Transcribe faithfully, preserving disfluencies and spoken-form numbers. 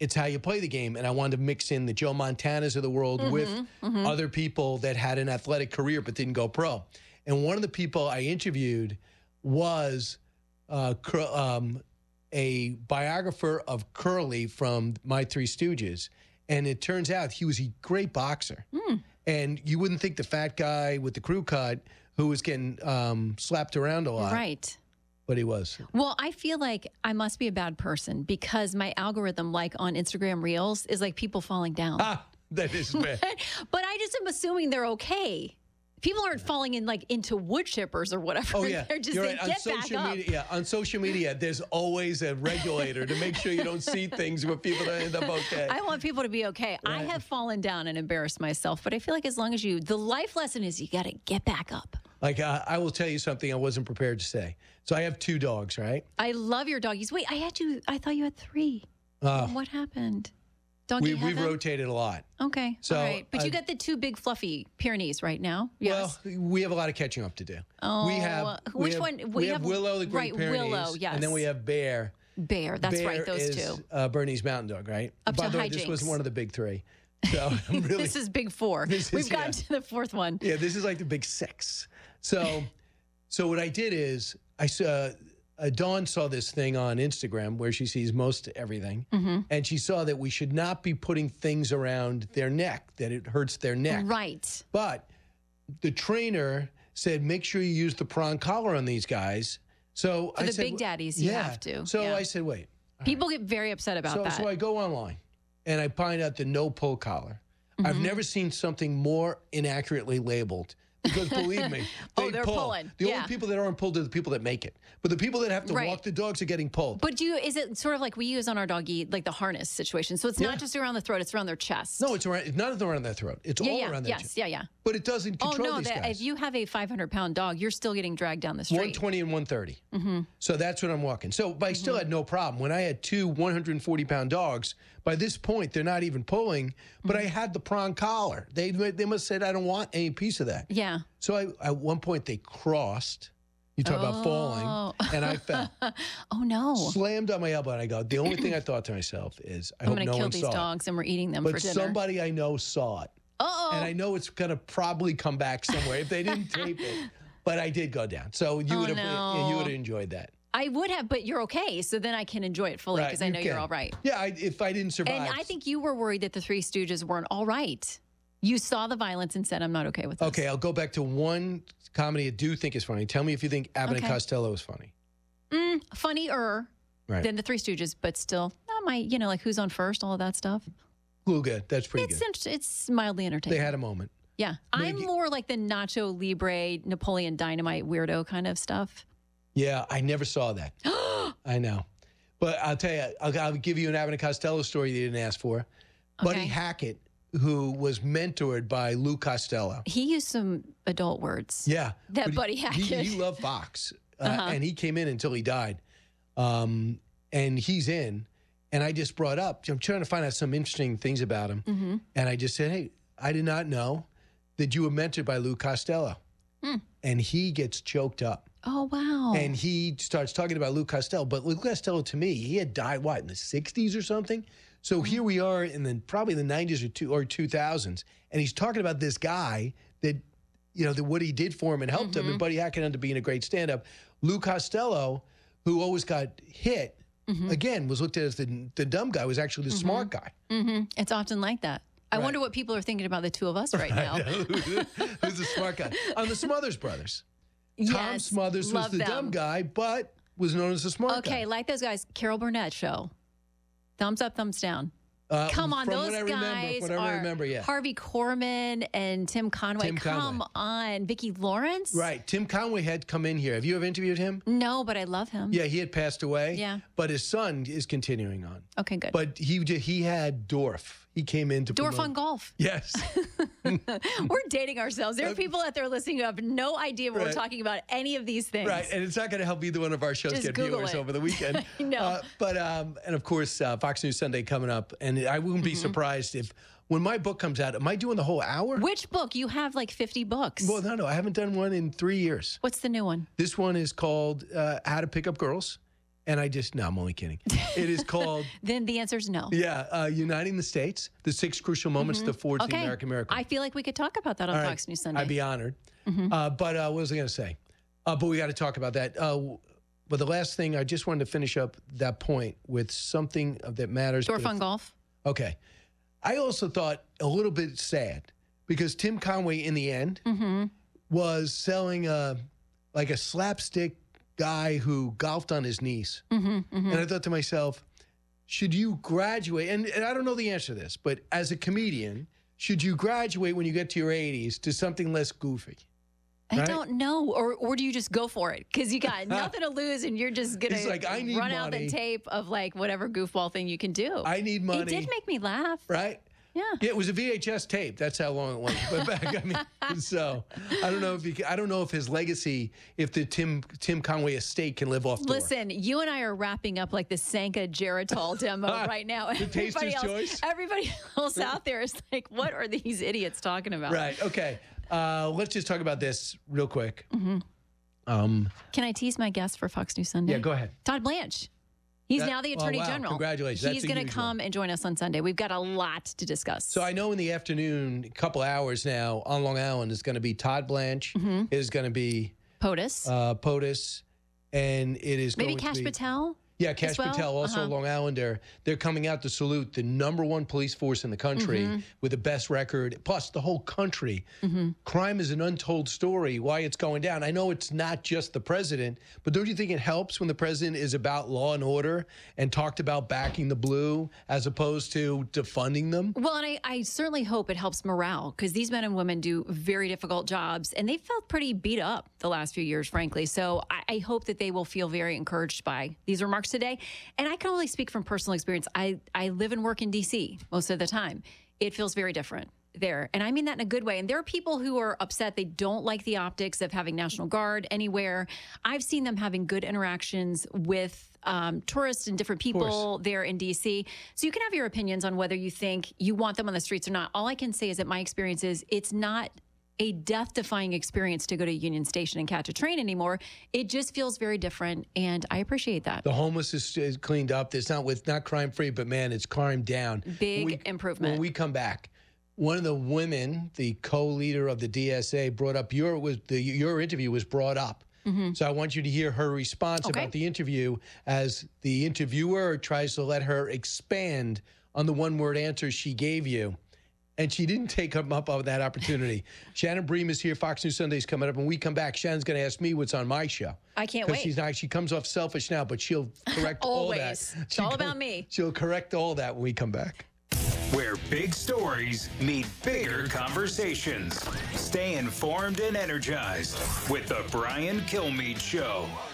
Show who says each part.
Speaker 1: it's how you play the game. And I wanted to mix in the Joe Montanas of the world
Speaker 2: Mm-hmm,
Speaker 1: with
Speaker 2: mm-hmm.
Speaker 1: other people that had an athletic career but didn't go pro. And one of the people I interviewed was uh, um, a biographer of Curly from My Three Stooges. And it turns out he was a great boxer.
Speaker 2: Mm.
Speaker 1: And you wouldn't think the fat guy with the crew cut who was getting um, slapped around a lot.
Speaker 2: Right.
Speaker 1: But he was.
Speaker 2: Well, I feel like I must be a bad person because my algorithm, like on Instagram Reels, is like people falling down.
Speaker 1: Ah, that is bad.
Speaker 2: But I just am assuming they're okay. People aren't falling in like into wood chippers or whatever.
Speaker 1: Oh, yeah.
Speaker 2: They're just
Speaker 1: You're
Speaker 2: saying,
Speaker 1: right. On
Speaker 2: get back
Speaker 1: social
Speaker 2: up.
Speaker 1: media, yeah, on social media, there's always a regulator to make sure you don't see things where people don't end up okay.
Speaker 2: I want people to be okay.
Speaker 1: Right.
Speaker 2: I have fallen down and embarrassed myself, but I feel like as long as you, the life lesson is you got to get back up.
Speaker 1: Like, uh, I will tell you something I wasn't prepared to say. So I have two dogs, right?
Speaker 2: I love your doggies. Wait, I had you, I thought you had three.
Speaker 1: Uh,
Speaker 2: What happened? Doggy
Speaker 1: we, we've
Speaker 2: heaven?
Speaker 1: rotated a lot.
Speaker 2: Okay.
Speaker 1: So,
Speaker 2: all right. But
Speaker 1: uh,
Speaker 2: you got the two big fluffy Pyrenees right now. Yes.
Speaker 1: Well, we have a lot of catching up to do.
Speaker 2: Oh,
Speaker 1: we have,
Speaker 2: which
Speaker 1: we have,
Speaker 2: one?
Speaker 1: We,
Speaker 2: We
Speaker 1: have,
Speaker 2: have-
Speaker 1: Willow, the Great
Speaker 2: right,
Speaker 1: Pyrenees.
Speaker 2: Willow, yes.
Speaker 1: And then we have Bear.
Speaker 2: Bear. That's
Speaker 1: Bear
Speaker 2: right. Those
Speaker 1: is,
Speaker 2: two.
Speaker 1: Uh, Bernie's mountain dog, right?
Speaker 2: Up
Speaker 1: By
Speaker 2: to
Speaker 1: the way, this
Speaker 2: hijinks.
Speaker 1: was one of the big three. So I'm really,
Speaker 2: This is big four.
Speaker 1: This is-
Speaker 2: We've gotten
Speaker 1: yeah.
Speaker 2: to the fourth one.
Speaker 1: yeah, this is like the big six. So, so what I did is I saw. Uh, Dawn saw this thing on Instagram where she sees most everything,
Speaker 2: Mm-hmm.
Speaker 1: and she saw that we should not be putting things around their neck, that it hurts their neck.
Speaker 2: Right.
Speaker 1: But the trainer said, make sure you use the prong collar on these guys. So
Speaker 2: For
Speaker 1: I
Speaker 2: the
Speaker 1: said,
Speaker 2: big daddies, you
Speaker 1: yeah.
Speaker 2: have to.
Speaker 1: So
Speaker 2: Yeah.
Speaker 1: I said, wait.
Speaker 2: People get very upset about
Speaker 1: So,
Speaker 2: that.
Speaker 1: so I go online and I find out the no pull collar.
Speaker 2: Mm-hmm.
Speaker 1: I've never seen something more inaccurately labeled. Because believe me,
Speaker 2: Oh,
Speaker 1: they
Speaker 2: they're
Speaker 1: pull.
Speaker 2: pulling.
Speaker 1: The
Speaker 2: Yeah.
Speaker 1: only people that aren't pulled are the people that make it. But the people that have to
Speaker 2: Right.
Speaker 1: walk the dogs are getting pulled.
Speaker 2: But do you, is it sort of like we use on our doggy, like the harness situation? So it's
Speaker 1: Yeah.
Speaker 2: not just around the throat, it's around their chest.
Speaker 1: No, it's around. It's not around their throat. It's
Speaker 2: yeah,
Speaker 1: all
Speaker 2: yeah,
Speaker 1: around their
Speaker 2: yes,
Speaker 1: chest.
Speaker 2: yeah, yeah.
Speaker 1: But it doesn't
Speaker 2: Oh,
Speaker 1: control
Speaker 2: no,
Speaker 1: these
Speaker 2: that,
Speaker 1: guys.
Speaker 2: if you have a five hundred pound dog, you're still getting dragged down the street.
Speaker 1: one twenty and one thirty.
Speaker 2: Mm-hmm.
Speaker 1: So that's what I'm walking. So, but I still had no problem. When I had two one hundred forty pound dogs, by this point, they're not even pulling, but I had the prong collar. They they must have said, I don't want any piece of that.
Speaker 2: Yeah.
Speaker 1: So I, at one point, they crossed. You talk about falling,
Speaker 2: Oh.
Speaker 1: and I fell.
Speaker 2: Oh, no.
Speaker 1: Slammed on my elbow, and I go, the only thing I thought to myself is, I
Speaker 2: I'm
Speaker 1: hope
Speaker 2: going to
Speaker 1: no
Speaker 2: kill
Speaker 1: one
Speaker 2: these
Speaker 1: saw
Speaker 2: dogs and we're eating them
Speaker 1: it.
Speaker 2: for
Speaker 1: But
Speaker 2: dinner.
Speaker 1: somebody I know saw it.
Speaker 2: Uh-oh.
Speaker 1: And I know it's going to probably come back somewhere if they didn't tape it. But I did go down. So you
Speaker 2: Oh,
Speaker 1: would have
Speaker 2: no.
Speaker 1: you would have enjoyed that.
Speaker 2: I would have, but you're okay. So then I can enjoy it fully
Speaker 1: Right,
Speaker 2: because I
Speaker 1: you
Speaker 2: know you're
Speaker 1: can.
Speaker 2: all right.
Speaker 1: Yeah, I, if I didn't survive.
Speaker 2: And I think you were worried that the Three Stooges weren't all right. You saw the violence and said, I'm not okay with this.
Speaker 1: Okay, I'll go back to one comedy I do think is funny. Tell me if you think Abbott
Speaker 2: Okay.
Speaker 1: and Costello is funny.
Speaker 2: Mm, funnier
Speaker 1: Right.
Speaker 2: than the Three Stooges, but still not my, you know, like who's on first, all of that stuff.
Speaker 1: Cool, good. That's pretty
Speaker 2: It's
Speaker 1: good.
Speaker 2: int- it's mildly entertaining.
Speaker 1: They had a moment.
Speaker 2: yeah. I'm
Speaker 1: Maybe-
Speaker 2: more like the Nacho Libre, Napoleon Dynamite weirdo kind of stuff.
Speaker 1: Yeah, I never saw that. I know. But I'll tell you, I'll, I'll give you an Abbott and Costello story you didn't ask for. Buddy
Speaker 2: Okay.
Speaker 1: Hackett, who was mentored by Lou Costello.
Speaker 2: He used some adult words.
Speaker 1: Yeah.
Speaker 2: That
Speaker 1: but
Speaker 2: Buddy
Speaker 1: he,
Speaker 2: Hackett.
Speaker 1: He loved Fox. Uh,
Speaker 2: Uh-huh.
Speaker 1: And he came in until he died. Um, and he's in. And I just brought up, I'm trying to find out some interesting things about him.
Speaker 2: Mm-hmm.
Speaker 1: And I just said, hey, I did not know that you were mentored by Lou Costello.
Speaker 2: Hmm.
Speaker 1: And he gets choked up.
Speaker 2: Oh, wow.
Speaker 1: And he starts talking about Lou Costello. But Lou Costello, to me, he had died, what, in the sixties or something? So
Speaker 2: Mm-hmm.
Speaker 1: here we are in the probably the nineties or two or two thousands, and he's talking about this guy that, you know, that what he did for him and helped him, and Buddy Hackett ended up being a great stand-up. Lou Costello, who always got hit,
Speaker 2: Mm-hmm.
Speaker 1: again, was looked at as the, the dumb guy, was actually the smart guy.
Speaker 2: hmm It's often like that. I
Speaker 1: Right.
Speaker 2: wonder what people are thinking about the two of us right now.
Speaker 1: Who's the smart guy? On the Smothers Brothers. Tom
Speaker 2: Yes,
Speaker 1: Smothers was
Speaker 2: love
Speaker 1: the
Speaker 2: them.
Speaker 1: dumb guy, but was known as the smart guy.
Speaker 2: Okay, like those guys. Carol Burnett show. Thumbs up, thumbs down.
Speaker 1: Uh,
Speaker 2: Come on,
Speaker 1: from
Speaker 2: those
Speaker 1: what I remember,
Speaker 2: guys
Speaker 1: from what I
Speaker 2: are
Speaker 1: remember, yeah.
Speaker 2: Harvey Korman and Tim Conway.
Speaker 1: Tim
Speaker 2: Come
Speaker 1: Conway.
Speaker 2: on, Vicki Lawrence.
Speaker 1: Right. Tim Conway had come in here. Have you ever interviewed him?
Speaker 2: No, but I love him.
Speaker 1: Yeah, he had passed away.
Speaker 2: Yeah.
Speaker 1: But his son is continuing on.
Speaker 2: Okay, good.
Speaker 1: But he he had Dorf. He came in to
Speaker 2: Dorf
Speaker 1: promote-
Speaker 2: on golf.
Speaker 1: Yes.
Speaker 2: We're dating ourselves. There are people out there listening who have no idea what we're
Speaker 1: Right.
Speaker 2: talking about any of these things.
Speaker 1: Right, and it's not going to help either one of our shows
Speaker 2: Just
Speaker 1: get
Speaker 2: Google
Speaker 1: viewers
Speaker 2: it.
Speaker 1: over the weekend.
Speaker 2: I know.
Speaker 1: Uh, but um, and of course, uh, Fox News Sunday coming up, and I wouldn't be surprised if when my book comes out, am I doing the whole hour?
Speaker 2: Which book? You have like fifty books.
Speaker 1: Well, no, no, I haven't done one in three years.
Speaker 2: What's the new one?
Speaker 1: This one is called uh, How to Pick Up Girls, And I just, no, I'm only kidding. It is called,
Speaker 2: Then the answer is no.
Speaker 1: yeah, uh, Uniting the States, the six crucial moments
Speaker 2: Mhm.
Speaker 1: that forged
Speaker 2: Okay.
Speaker 1: the American miracle.
Speaker 2: I feel like we could talk about that on
Speaker 1: All right.
Speaker 2: Fox News Sunday.
Speaker 1: I'd be honored.
Speaker 2: Mhm.
Speaker 1: Uh, but uh, what was I going to say? Uh, but we got to talk about that. Uh, but the last thing, I just wanted to finish up that point with something that matters.
Speaker 2: Door
Speaker 1: but
Speaker 2: Fun
Speaker 1: if-
Speaker 2: Golf.
Speaker 1: Okay. I also thought a little bit sad because Tim Conway, in the end,
Speaker 2: Mm-hmm.
Speaker 1: was selling a, like a slapstick guy who golfed on his knees.
Speaker 2: Mm-hmm. Mm-hmm.
Speaker 1: And I thought to myself, should you graduate? And, and I don't know the answer to this, but as a comedian, should you graduate when you get to your eighties to something less goofy?
Speaker 2: I
Speaker 1: right?
Speaker 2: don't know. Or or do you just go for it? Because you got nothing to lose and you're just going
Speaker 1: It's
Speaker 2: to
Speaker 1: like, I need
Speaker 2: run out
Speaker 1: money.
Speaker 2: the tape of like whatever goofball thing you can do.
Speaker 1: I need money.
Speaker 2: It did make me laugh.
Speaker 1: Right?
Speaker 2: Yeah.
Speaker 1: Yeah, it was a V H S tape. That's how long it was. But back, I mean, so I don't know if he, I don't know if his legacy, if the Tim Tim Conway estate can live off tour.
Speaker 2: Listen, you and I are wrapping up like the Sanka Geritol demo right now.
Speaker 1: The taster's
Speaker 2: Everybody else,
Speaker 1: choice?
Speaker 2: everybody else out there is like, what are these idiots talking about?
Speaker 1: Right. Okay. Uh, let's just talk about this real quick.
Speaker 2: Mm-hmm.
Speaker 1: Um,
Speaker 2: Can I tease my guest for Fox News Sunday?
Speaker 1: yeah, go ahead.
Speaker 2: Todd Blanche. He's
Speaker 1: That-
Speaker 2: now the
Speaker 1: oh,
Speaker 2: Attorney
Speaker 1: wow.
Speaker 2: General.
Speaker 1: Congratulations. That's
Speaker 2: He's
Speaker 1: a
Speaker 2: going
Speaker 1: huge
Speaker 2: to come and join us on Sunday. We've got a lot to discuss.
Speaker 1: So I know in the afternoon, a couple hours now on Long Island is going to be Todd Blanche.
Speaker 2: Mhm.
Speaker 1: It is going to be
Speaker 2: POTUS.
Speaker 1: uh, POTUS, and it is
Speaker 2: Maybe
Speaker 1: going
Speaker 2: Cash
Speaker 1: to be
Speaker 2: Patel.
Speaker 1: yeah, Cash
Speaker 2: as well?
Speaker 1: Patel, also
Speaker 2: Uh-huh.
Speaker 1: a Long Islander. They're coming out to salute the number one police force in the country
Speaker 2: Mhm.
Speaker 1: with the best record, plus the whole country.
Speaker 2: Mm-hmm.
Speaker 1: Crime is an untold story. Why it's going down? I know it's not just the president, but don't you think it helps when the president is about law and order and talked about backing the blue as opposed to defunding them?
Speaker 2: Well, and I, I certainly hope it helps morale because these men and women do very difficult jobs and they felt pretty beat up the last few years, frankly. So I, I hope that they will feel very encouraged by these remarks today. And I can only speak from personal experience. I, I live and work in D C most of the time. It feels very different there. And I mean that in a good way. And there are people who are upset. They don't like the optics of having National Guard anywhere. I've seen them having good interactions with um, tourists and different people there in D C. So you can have your opinions on whether you think you want them on the streets or not. All I can say is that my experience is it's not a death-defying experience to go to Union Station and catch a train anymore. It just feels very different, and I appreciate that.
Speaker 1: The homeless is, is cleaned up. It's not with not crime free, but man, it's crime down.
Speaker 2: Big
Speaker 1: When we-
Speaker 2: improvement.
Speaker 1: When we come back, one of the women, the co-leader of the D S A, brought up your was the your interview was brought up.
Speaker 2: Mm-hmm.
Speaker 1: So I want you to hear her response
Speaker 2: Okay.
Speaker 1: about the interview as the interviewer tries to let her expand on the one-word answer she gave you. And she didn't take him up on that opportunity. Shannon Bream is here. Fox News Sunday is coming up. When we come back, Shannon's going to ask me what's on my show.
Speaker 2: I can't
Speaker 1: Because
Speaker 2: wait.
Speaker 1: she's not, she comes off selfish now, but she'll correct all that.
Speaker 2: Always. It's
Speaker 1: She'll
Speaker 2: all
Speaker 1: cor-
Speaker 2: about me.
Speaker 1: She'll correct all that when we come back.
Speaker 3: Where big stories meet bigger conversations. Stay informed and energized with the Brian Kilmeade Show.